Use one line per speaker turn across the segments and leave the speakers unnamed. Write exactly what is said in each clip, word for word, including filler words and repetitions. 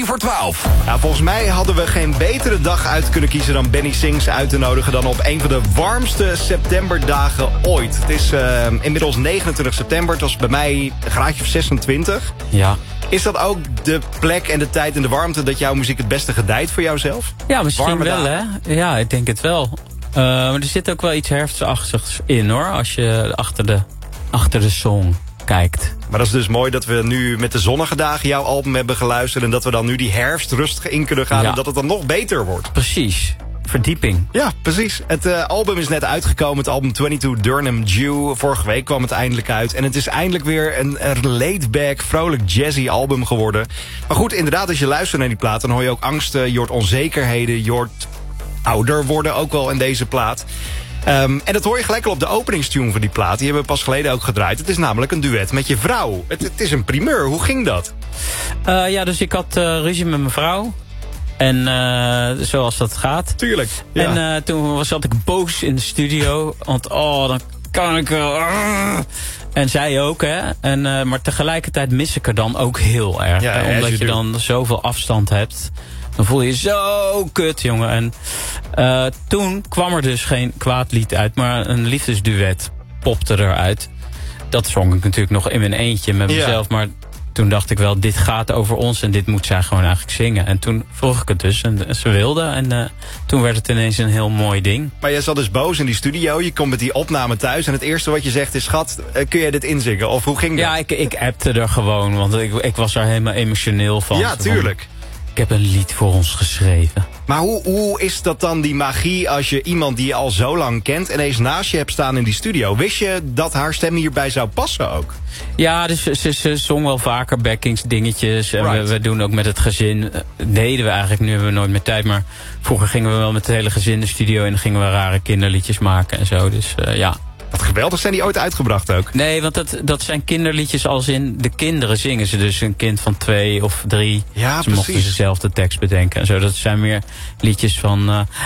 voor twaalf.
Ja, volgens mij hadden we geen betere dag uit kunnen kiezen dan Benny Sings uit te nodigen dan op een van de warmste septemberdagen ooit. Het is uh, inmiddels negenentwintig september. Het was bij mij een graadje of zesentwintig.
Ja.
Is dat ook de plek en de tijd en de warmte dat jouw muziek het beste gedijt voor jouzelf?
Ja, misschien
Warme
wel,
dagen.
hè? Ja, ik denk het wel. Uh, maar er zit ook wel iets herfstachtigs in, hoor. Als je achter de, achter de song kijkt.
Maar dat is dus mooi dat we nu met de zonnige dagen jouw album hebben geluisterd en dat we dan nu die herfst rustig in kunnen gaan
Ja.
en dat het dan nog beter wordt.
Precies. Verdieping.
Ja, precies. Het uh, album is net uitgekomen, het album tweeëntwintig Durham Dew. Vorige week kwam het eindelijk uit. En het is eindelijk weer een, een laid-back, vrolijk jazzy album geworden. Maar goed, inderdaad, als je luistert naar die plaat, dan hoor je ook angsten, je hoort onzekerheden, je hoort ouder worden ook wel in deze plaat. Um, en dat hoor je gelijk al op de openingstune van die plaat. Die hebben we pas geleden ook gedraaid. Het is namelijk een duet met je vrouw. Het, het is een primeur. Hoe ging dat?
Uh, ja, dus ik had uh, ruzie met mijn vrouw. En uh, zoals dat gaat.
Tuurlijk. Ja.
En uh, toen zat ik boos in de studio. Want oh, dan kan ik wel. Uh, en zij ook, hè. En, uh, maar tegelijkertijd mis ik er dan ook heel erg.
Ja,
hè, omdat je
doet.
dan zoveel afstand hebt. Dan voel je je zo kut, jongen. En uh, toen kwam er dus geen kwaad lied uit. Maar een liefdesduet popte eruit. Dat zong ik natuurlijk nog in mijn eentje met
Ja.
mezelf. Maar toen dacht ik wel, dit gaat over ons en dit moet zij gewoon eigenlijk zingen. En toen vroeg ik het dus en ze wilde. En uh, toen werd het ineens een heel mooi ding.
Maar jij zat dus boos in die studio. Je komt met die opname thuis. En het eerste wat je zegt is, schat, uh, kun jij dit inzingen? Of hoe ging dat?
Ja, ik, ik appte er gewoon, want ik, ik was daar helemaal emotioneel van.
Ja,
Zo van,
tuurlijk.
ik heb een lied voor ons geschreven.
Maar hoe, hoe is dat dan, die magie, als je iemand die je al zo lang kent ineens naast je hebt staan in die studio? Wist je dat haar stem hierbij zou passen ook?
Ja, dus ze, ze, ze zong wel vaker backings dingetjes. En
Right.
we, we doen ook met het gezin. uh, Deden we eigenlijk, nu hebben we nooit meer tijd. Maar vroeger gingen we wel met het hele gezin de studio in. En dan gingen we rare kinderliedjes maken en zo. Dus uh, ja.
Wat geweldig, zijn die ooit uitgebracht ook?
Nee, want dat, dat zijn kinderliedjes als in de kinderen zingen ze. Dus een kind van twee of drie.
Ja,
ze mochten
precies.
ze zelf de tekst bedenken en zo. Dat zijn meer liedjes van...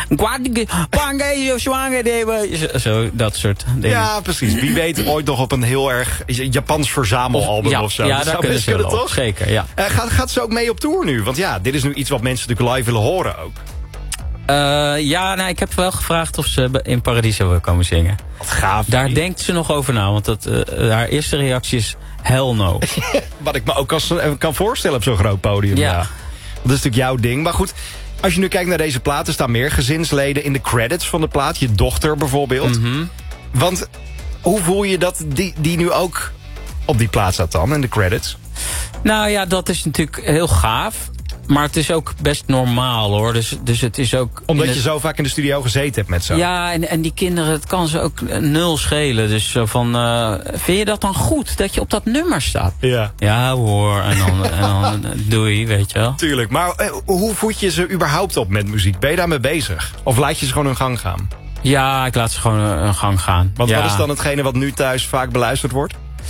Uh, zo, dat soort dingen.
Ja, precies. Wie weet ooit nog op een heel erg Japans verzamelalbum
ja,
of zo.
ja,
Dat
daar
zou
kunnen
best
ze wel
kunnen,
op.
toch?
Zeker, ja.
Uh, gaat, gaat ze ook mee op tour nu? Want ja, dit is nu iets wat mensen natuurlijk live willen horen ook.
Uh, ja, nou, ik heb wel gevraagd of ze in Paradiso wil komen zingen.
Wat gaaf.
Daar denkt ze nog over na, want dat, uh, haar eerste reactie is hell no.
Wat ik me ook als, kan voorstellen op zo'n groot podium.
Ja.
Ja. Dat is natuurlijk jouw ding. Maar goed, als je nu kijkt naar deze plaat, er staan meer gezinsleden in de credits van de plaat. Je dochter bijvoorbeeld.
Mm-hmm.
Want hoe voel je dat die, die nu ook op die plaat staat dan, in de credits?
Nou ja, dat is natuurlijk heel gaaf. Maar het is ook best normaal, hoor. Dus, dus het is ook...
Omdat
in
je
het-
zo vaak in de studio gezeten hebt met zo.
Ja, en, en die kinderen, het kan ze ook nul schelen. Dus zo van, uh, vind je dat dan goed, dat je op dat nummer staat?
Ja.
Ja hoor, en dan, en dan doei, weet je wel.
Tuurlijk, maar eh, hoe voed je ze überhaupt op met muziek? Ben je daarmee bezig? Of laat je ze gewoon hun gang gaan?
Ja, ik laat ze gewoon een gang gaan.
Want
ja.
wat is dan hetgene wat nu thuis vaak beluisterd wordt?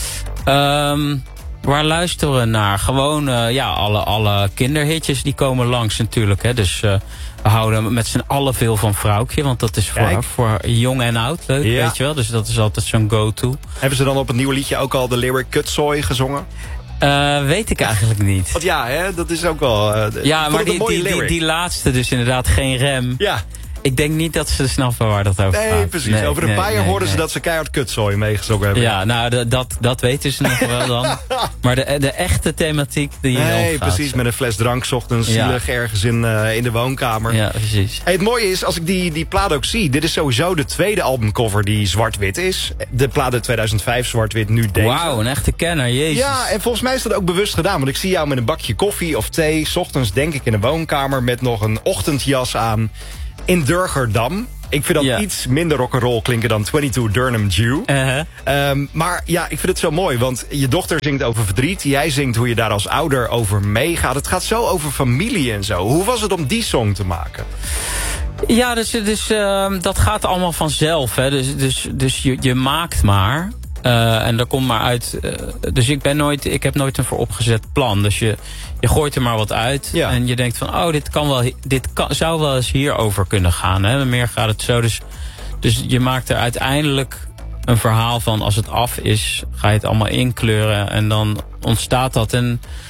Um, waar luisteren we naar? Gewoon uh, ja, alle, alle kinderhitjes die komen langs natuurlijk. Hè. Dus uh, we houden met z'n allen veel van Vrouwtje. Want dat is voor,
Kijk.
voor jong en oud leuk,
Ja.
weet je wel. Dus dat is altijd zo'n go-to.
Hebben ze dan op het nieuwe liedje ook al de lyric Kutzooi gezongen?
Uh, weet ik eigenlijk niet.
Want ja, hè, dat is ook wel... Uh,
Ja, maar die, die, die, die laatste dus inderdaad geen rem.
Ja,
Ik denk niet dat ze snappen waar dat over gaat.
nee, precies.
Nee,
Over een
nee,
paar jaar
nee,
hoorden ze
nee.
dat ze keihard Kutzooi meegezongen hebben.
Ja, nou, de, dat, dat weten ze nog wel dan. Maar de, de echte thematiek die
Nee,
opgaat.
precies. Met een fles drank 's ochtends
Ja.
zielig ergens in, uh, in de woonkamer.
Ja, precies.
Hey, het mooie is, als ik die, die plaat ook zie... Dit is sowieso de tweede albumcover die zwart-wit is. De plaat uit tweeduizend vijf zwart-wit, nu deze.
Wauw, een echte kenner, jezus.
Ja, en volgens mij is dat ook bewust gedaan. Want ik zie jou met een bakje koffie of thee... 's ochtends denk ik in de woonkamer met nog een ochtendjas aan... in Durgerdam. Ik vind dat
Ja.
iets minder rock'n'roll klinken dan tweeëntwintig Durham Dew.
Uh-huh.
Um, maar ja, ik vind het zo mooi, want je dochter zingt over verdriet. Jij zingt hoe je daar als ouder over meegaat. Het gaat zo over familie en zo. Hoe was het om die song te maken?
Ja, dus, dus uh, dat gaat allemaal vanzelf. Hè. Dus, dus, dus je, je maakt maar. Uh, en er komt maar uit. Uh, dus ik ben nooit, ik heb nooit een vooropgezet plan. Dus je, je gooit er maar wat uit.
Ja.
En je denkt van, oh, dit kan wel, dit kan, zou wel eens hierover kunnen gaan. Hè. Meer gaat het zo. Dus, dus je maakt er uiteindelijk een verhaal van. Als het af is, ga je het allemaal inkleuren. En dan ontstaat dat. En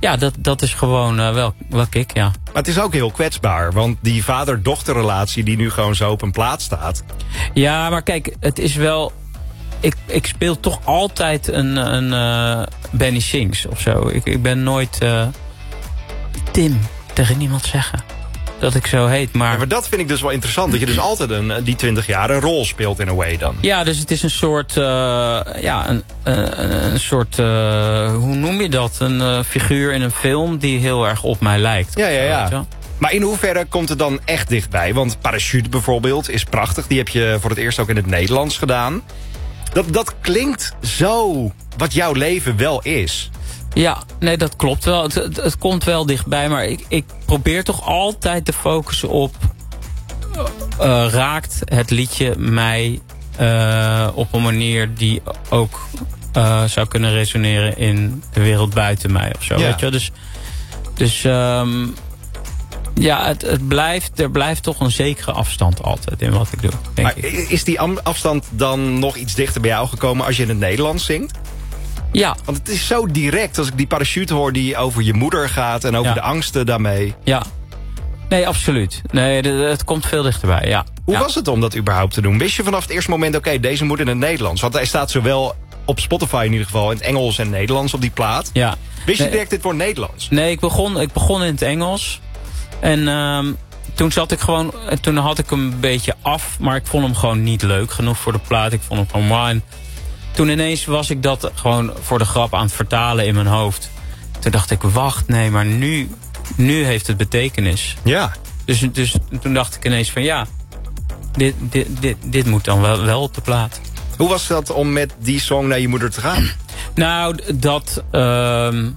Ja, dat, dat is gewoon uh, wel, wel kick, ja.
Maar het is ook heel kwetsbaar, want die vader-dochterrelatie die nu gewoon zo op een plaat staat.
Ja, maar kijk, het is wel... Ik, ik speel toch altijd een, een uh, Benny Sings of zo. Ik, ik ben nooit uh, Tim tegen niemand zeggen dat ik zo heet. Maar...
Ja, maar dat vind ik dus wel interessant. Dat je dus altijd een, die twintig jaar een rol speelt in a way dan.
Ja, dus het is een soort... Uh, ja, een, een, een soort... Uh, hoe noem je dat? Een uh, figuur in een film die heel erg op mij lijkt.
Ja, ja, ja. Maar in hoeverre komt het dan echt dichtbij? Want Parachute bijvoorbeeld is prachtig. Die heb je voor het eerst ook in het Nederlands gedaan. Dat, dat klinkt zo wat jouw leven wel is.
Ja, nee, dat klopt wel. Het, het, het komt wel dichtbij, maar ik, ik probeer toch altijd te focussen op... Uh, raakt het liedje mij uh, op een manier die ook uh, zou kunnen resoneren in de wereld buiten mij of zo. Ja. Weet je? Dus, dus um, ja, het, het blijft, er blijft toch een zekere afstand altijd in wat ik doe. Denk
maar
ik.
Is die afstand dan nog iets dichter bij jou gekomen als je in het Nederlands zingt?
Ja.
Want het is zo direct als ik die Parachute hoor die over je moeder gaat en over ja. de angsten daarmee.
Ja. Nee, absoluut. Nee, het komt veel dichterbij, ja.
Hoe
ja.
was het om dat überhaupt te doen? Wist je vanaf het eerste moment, oké, okay, deze moet in het Nederlands? Want hij staat zowel op Spotify in ieder geval in het Engels en Nederlands op die plaat.
Ja.
Wist je
nee,
direct dit wordt Nederlands?
Nee, ik begon, ik begon in het Engels. En um, toen zat ik gewoon, toen had ik hem een beetje af, maar ik vond hem gewoon niet leuk genoeg voor de plaat. Ik vond hem gewoon mooi. En toen ineens was ik dat gewoon voor de grap aan het vertalen in mijn hoofd. Toen dacht ik, wacht, nee, maar nu, nu heeft het betekenis.
Ja.
Dus, dus toen dacht ik ineens van ja, dit, dit, dit, dit moet dan wel, wel op de plaat.
Hoe was dat om met die song naar je moeder te gaan?
Nou, dat um,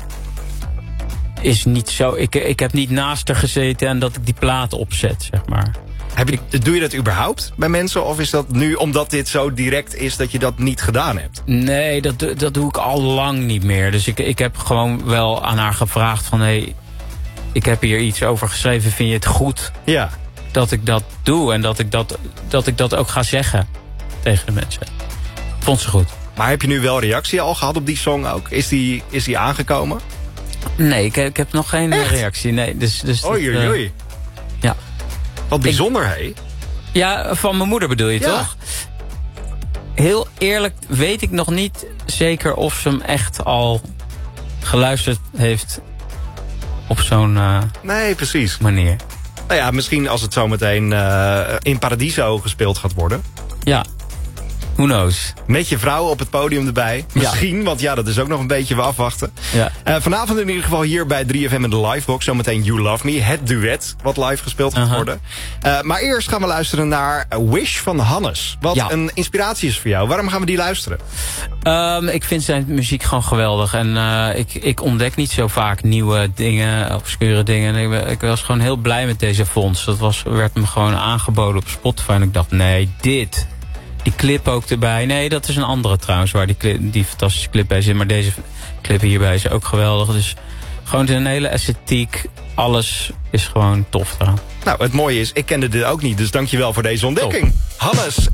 is niet zo. Ik, ik heb niet naast haar gezeten en dat ik die plaat opzet, zeg maar.
Heb je, doe je dat überhaupt bij mensen? Of is dat nu, omdat dit zo direct is, dat je dat niet gedaan hebt?
Nee, dat, dat doe ik al lang niet meer. Dus ik, ik heb gewoon wel aan haar gevraagd van... Hey, ik heb hier iets over geschreven, vind je het goed
ja.
dat ik dat doe? En dat ik dat, dat ik dat ook ga zeggen tegen de mensen. Vond ze goed.
Maar heb je nu wel reactie al gehad op die song ook? Is die, is die aangekomen?
Nee, ik, ik heb nog geen
Echt?
reactie. Nee, dus, dus
oei, oei, oei. Uh,
ja.
Wat bijzonder, hé. Hey.
Ja, van mijn moeder bedoel je
ja.
toch? Heel eerlijk weet ik nog niet zeker of ze hem echt al geluisterd heeft op zo'n uh,
nee, precies.
manier.
Nou ja, misschien als het zometeen uh, in Paradiso gespeeld gaat worden.
Ja. Who knows?
Met je vrouw op het podium erbij. Misschien, ja. want ja, dat is ook nog een beetje we afwachten.
Ja.
Uh, vanavond in ieder geval hier bij drie F M in de Livebox. Zometeen You Love Me, het duet wat live gespeeld gaat uh-huh. worden. Uh, maar eerst gaan we luisteren naar Wish van Hannes. Wat ja. een inspiratie is voor jou. Waarom gaan we die luisteren?
Um, ik vind zijn muziek gewoon geweldig. En uh, ik, ik ontdek niet zo vaak nieuwe dingen, obscure dingen. Ik, ik was gewoon heel blij met deze fonds. Dat was, werd me gewoon aangeboden op Spotify. En ik dacht, nee, dit... Die clip ook erbij. Nee, dat is een andere trouwens, waar die, clip, die fantastische clip bij zit. Maar deze clip hierbij is ook geweldig. Dus gewoon een hele esthetiek. Alles is gewoon tof eraan.
Nou, het mooie is, ik kende dit ook niet. Dus dankjewel voor deze ontdekking. Top. Hannes.